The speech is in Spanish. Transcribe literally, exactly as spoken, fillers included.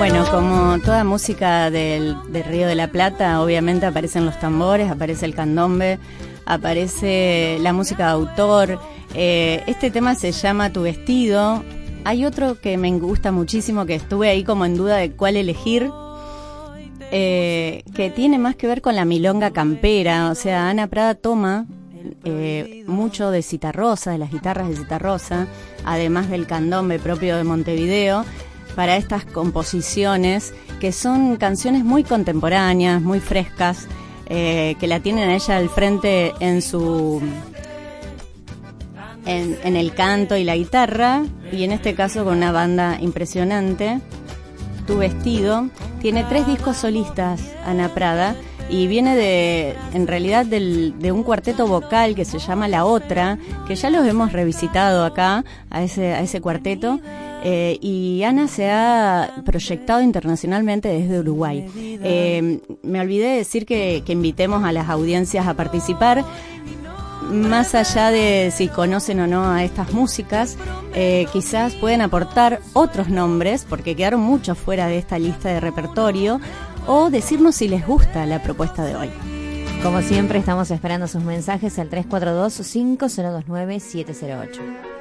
Bueno, como toda música del, del Río de la Plata, obviamente aparecen los tambores, aparece el candombe, aparece la música de autor. Eh, este tema se llama Tu Vestido. Hay otro que me gusta muchísimo, que estuve ahí como en duda de cuál elegir, eh, que tiene más que ver con la milonga campera. O sea, Ana Prada toma eh, mucho de Citarrosa, de las guitarras de Citarrosa, además del candombe propio de Montevideo, para estas composiciones que son canciones muy contemporáneas, muy frescas, eh, que la tienen a ella al frente en su en, en el canto y la guitarra, y en este caso con una banda impresionante. Tu Vestido tiene tres discos solistas, Ana Prada, y viene de, en realidad, del, de un cuarteto vocal que se llama La Otra, que ya los hemos revisitado acá, a ese, a ese cuarteto. Eh, y Ana se ha proyectado internacionalmente desde Uruguay. Eh, me olvidé decir que, que invitemos a las audiencias a participar, más allá de si conocen o no a estas músicas. Eh, quizás pueden aportar otros nombres, porque quedaron muchos fuera de esta lista de repertorio, o decirnos si les gusta la propuesta de hoy. Como siempre, estamos esperando sus mensajes al tres cuatro dos, cinco cero dos nueve, siete cero ocho.